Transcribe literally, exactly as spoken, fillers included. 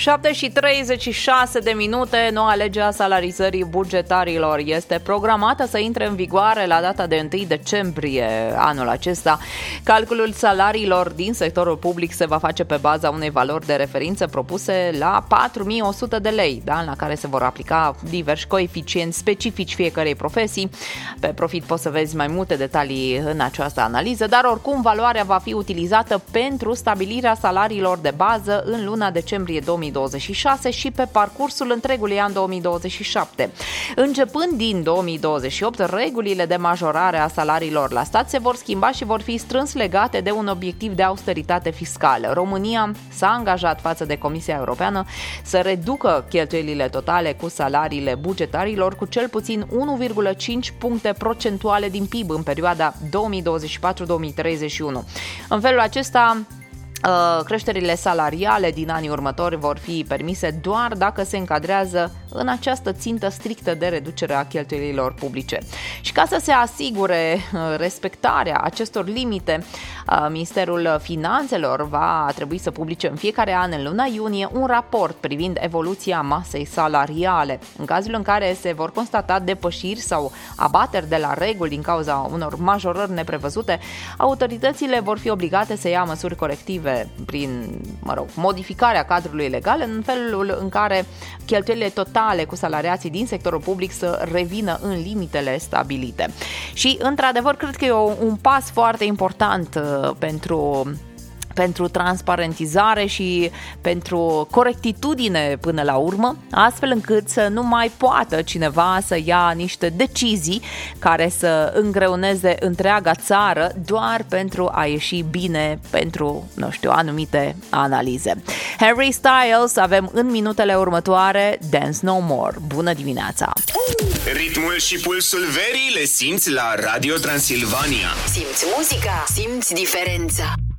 șapte și treizeci și șase de minute, noua lege a salarizării bugetarilor este programată să intre în vigoare la data de întâi decembrie anul acesta. Calculul salariilor din sectorul public se va face pe baza unei valori de referință propuse la patru mii o sută de lei, da, la care se vor aplica diversi coeficienți specifici fiecărei profesii. Pe Profit poți să vezi mai multe detalii în această analiză, dar oricum valoarea va fi utilizată pentru stabilirea salariilor de bază în luna decembrie două mii douăzeci și șase și pe parcursul întregului an două mii douăzeci și șapte. Începând din două mii douăzeci și opt, regulile de majorare a salariilor la stat se vor schimba și vor fi strâns legate de un obiectiv de austeritate fiscală. România s-a angajat față de Comisia Europeană să reducă cheltuielile totale cu salariile bugetarilor cu cel puțin unu virgulă cinci puncte procentuale din P I B în perioada două mii douăzeci și patru două mii treizeci și unu. În felul acesta, creșterile salariale din anii următori vor fi permise doar dacă se încadrează în această țintă strictă de reducere a cheltuielilor publice. Și ca să se asigure respectarea acestor limite, Ministerul Finanțelor va trebui să publice în fiecare an, în luna iunie, un raport privind evoluția masei salariale. În cazul în care se vor constata depășiri sau abateri de la reguli din cauza unor majorări neprevăzute, autoritățile vor fi obligate să ia măsuri corective prin, mă rog, modificarea cadrului legal, în felul în care cheltuielile totale cu salariații din sectorul public să revină în limitele stabilite. Și, într-adevăr, cred că e un pas foarte important uh, pentru... pentru transparentizare și pentru corectitudine până la urmă, astfel încât să nu mai poată cineva să ia niște decizii care să îngreuneze întreaga țară doar pentru a ieși bine pentru, nu știu, anumite analize. Harry Styles avem în minutele următoare Dance No More. Bună dimineața! Ritmul și pulsul verii le simți la Radio Transilvania. Simți muzica, simți diferența.